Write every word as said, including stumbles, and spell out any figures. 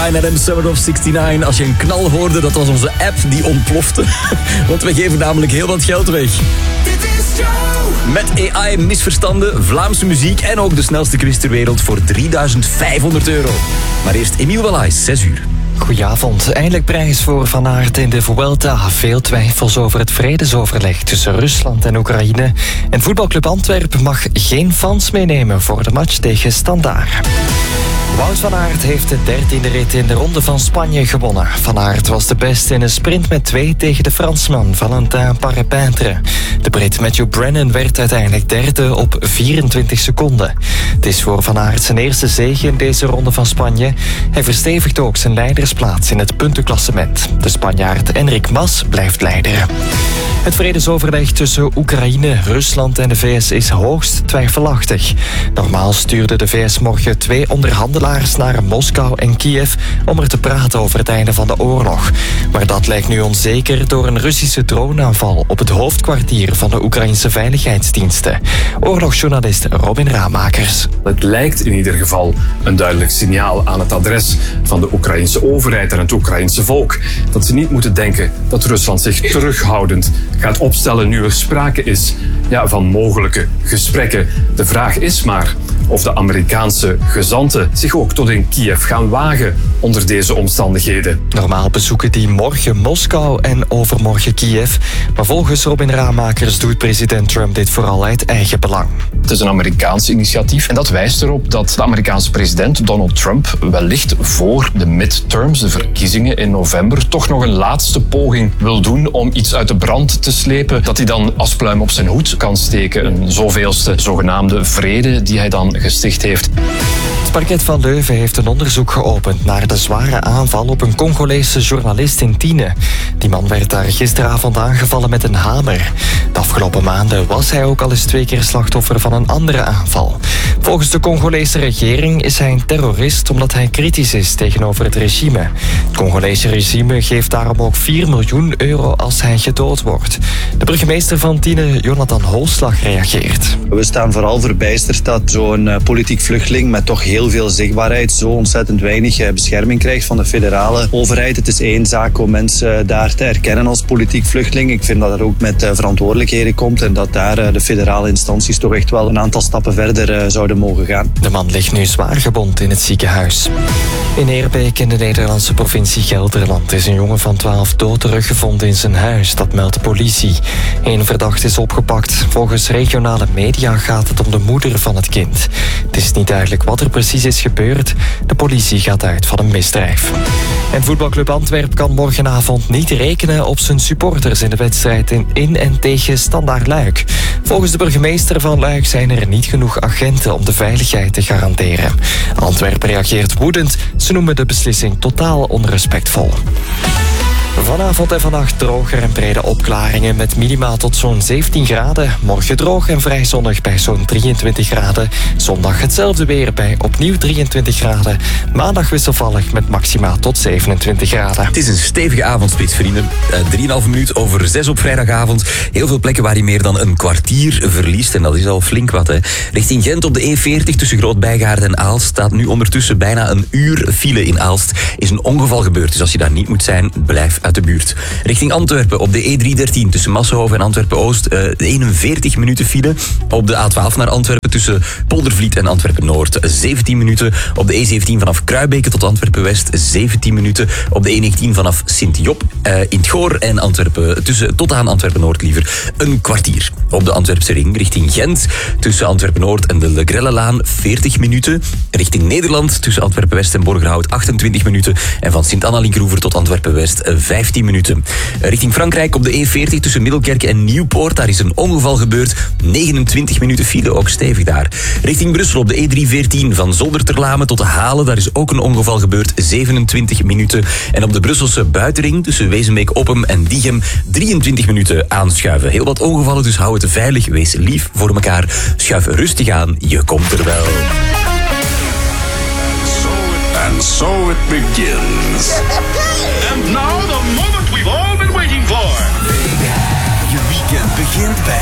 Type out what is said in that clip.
Bryan Adams, Summer of zesennegentig. Als je een knal hoorde, dat was onze app die ontplofte. Want we geven namelijk heel wat geld weg. Dit is Joe! Met A I, misverstanden, Vlaamse muziek en ook de snelste quiz ter wereld voor drieduizend vijfhonderd euro. Maar eerst Emiel Walaïs, zes uur. Goedenavond. Eindelijk prijs voor Van Aert in de Vuelta. Veel twijfels over het vredesoverleg tussen Rusland en Oekraïne. En voetbalclub Antwerpen mag geen fans meenemen voor de match tegen Standaard. Wout van Aert heeft de dertiende rit in de Ronde van Spanje gewonnen. Van Aert was de beste in een sprint met twee tegen de Fransman Valentin Parepintre. De Brit Matthew Brennan werd uiteindelijk derde op vierentwintig seconden. Het is voor Van Aert zijn eerste zege in deze Ronde van Spanje. Hij verstevigt ook zijn leidersplaats in het puntenklassement. De Spanjaard Enric Mas blijft leider. Het vredesoverleg tussen Oekraïne, Rusland en de V S is hoogst twijfelachtig. Normaal stuurde de V S morgen twee onderhandelaars naar Moskou en Kiev om er te praten over het einde van de oorlog. Maar dat lijkt nu onzeker door een Russische droneaanval op het hoofdkwartier van de Oekraïnse veiligheidsdiensten. Oorlogsjournalist Robin Raamakers. Het lijkt in ieder geval een duidelijk signaal aan het adres van de Oekraïnse overheid en het Oekraïnse volk. Dat ze niet moeten denken dat Rusland zich terughoudend gaat opstellen nu er sprake is ja, van mogelijke gesprekken. De vraag is maar of de Amerikaanse gezanten zich ook tot in Kiev gaan wagen onder deze omstandigheden. Normaal bezoeken die morgen Moskou en overmorgen Kiev. Maar volgens Robin Raamakers doet president Trump dit vooral uit eigen belang. Het is een Amerikaans initiatief en dat wijst erop dat de Amerikaanse president Donald Trump wellicht voor de midterms, de verkiezingen in november, toch nog een laatste poging wil doen om iets uit de brand te slepen dat hij dan als pluim op zijn hoed kan steken. Een zoveelste zogenaamde vrede die hij dan gesticht heeft. Het parket van Leuven heeft een onderzoek geopend naar de zware aanval op een Congolese journalist in Tiene. Die man werd daar gisteravond aangevallen met een hamer. De afgelopen maanden was hij ook al eens twee keer slachtoffer van een andere aanval. Volgens de Congolese regering is hij een terrorist omdat hij kritisch is tegenover het regime. Het Congolese regime geeft daarom ook vier miljoen euro als hij gedood wordt. De burgemeester van Tiene, Jonathan Holslag, reageert. We staan vooral verbijsterd dat zo'n politiek vluchteling met toch heel veel zichtbaarheid zo ontzettend weinig bescherming krijgt van de federale overheid. Het is één zaak om mensen daar te erkennen als politiek vluchteling. Ik vind dat er ook met verantwoordelijkheden komt en dat daar de federale instanties toch echt wel een aantal stappen verder zouden mogen gaan. De man ligt nu zwaar gewond in het ziekenhuis. In Eerbeek in de Nederlandse provincie Gelderland is een jongen van twaalf dood teruggevonden in zijn huis. Dat meldt de politie. Eén verdachte is opgepakt. Volgens regionale media gaat het om de moeder van het kind. Het is niet duidelijk wat er precies is gebeurd. De politie gaat uit van een misdrijf. En voetbalclub Antwerpen kan morgenavond niet rekenen op zijn supporters in de wedstrijd in, in en tegen Standaard Luik. Volgens de burgemeester van Luik zijn er niet genoeg agenten om de veiligheid te garanderen. Antwerpen reageert woedend. Ze noemen de beslissing totaal onrespectvol. Vanavond en vannacht droger en brede opklaringen met minima tot zo'n zeventien graden. Morgen droog en vrij zonnig bij zo'n drieëntwintig graden. Zondag hetzelfde weer bij opnieuw drieëntwintig graden. Maandag wisselvallig met maxima tot zevenentwintig graden. Het is een stevige avondspits, vrienden. drieënhalve minuut over zes op vrijdagavond. Heel veel plekken waar je meer dan een kwartier verliest. En dat is al flink wat, hè. Richting Gent op de E veertig tussen Groot-Bijgaarden en Aalst staat nu ondertussen bijna een uur file in Aalst. Is een ongeval gebeurd, dus als je daar niet moet zijn, blijf uit de buurt. Richting Antwerpen op de E driehonderddertien tussen Massenhoven en Antwerpen-Oost uh, eenenveertig minuten file. Op de A twaalf naar Antwerpen tussen Poldervliet en Antwerpen-Noord zeventien minuten. Op de E zeventien vanaf Kruibeke tot Antwerpen-West zeventien minuten. Op de E negentien vanaf Sint-Job uh, in het Goor en Antwerpen tussen tot aan Antwerpen-Noord liever een kwartier. Op de Antwerpse ring richting Gent tussen Antwerpen-Noord en de Legrellelaan veertig minuten. Richting Nederland tussen Antwerpen-West en Borgerhout achtentwintig minuten. En van Sint-Anna-Linkroever tot Antwerpen-West vijftien minuten. Richting Frankrijk op de E veertig tussen Middelkerk en Nieuwpoort. Daar is een ongeval gebeurd. negenentwintig minuten file, ook stevig daar. Richting Brussel op de E driehonderdveertien van Zolderterlame tot de Halen. Daar is ook een ongeval gebeurd. zevenentwintig minuten. En op de Brusselse buitenring tussen Wezenbeek-Oppem en Diegem drieëntwintig minuten aanschuiven. Heel wat ongevallen, dus hou het veilig. Wees lief voor elkaar. Schuif rustig aan. Je komt er wel. And so it begins. And now the moment we've all been waiting for. Je weekend begint bij